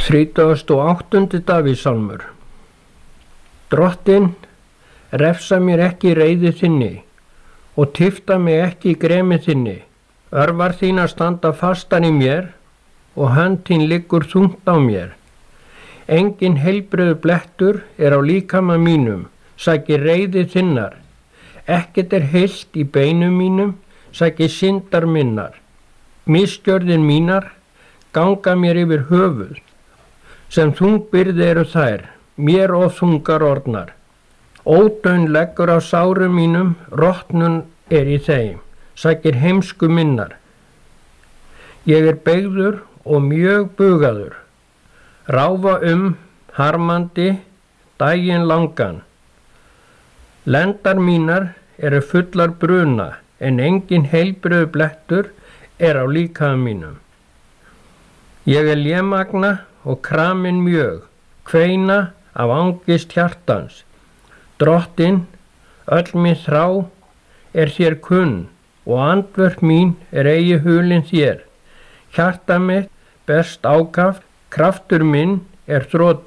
38. Davíðssálmur. Drottinn, refsa mér ekki í reiði þinni og tifta mig ekki í gremi þinni. Örvar þínar standa fastan í mér og hönd þín liggur þungt á mér. Engin heilbrigður blettur er á líkama mínum, sækir reiði þinnar. Ekkert er heilt í beinum mínum, sækir syndar minnar. Misgjörðir mínar ganga mér yfir höfuð. Sem þungbyrði eru þær, mér og þungar orðnar. Ódaun leggur á sárum mínum, rotnun er í þeim, sækir heimsku minnar. Ég er beygður og mjög bugaður, ráfa harmandi, daginn langan. Lendar mínar eru fullar bruna, en engin heilbrigður blettur er á líkama mínum. Ég er lémagna og kramin mjög, kveina af angist hjartans. Drottinn, öll mín þrá er þér kunn og andvörp mín er eigi hulin þér. Hjarta mitt berst ákaft, kraftur minn er þrotinn.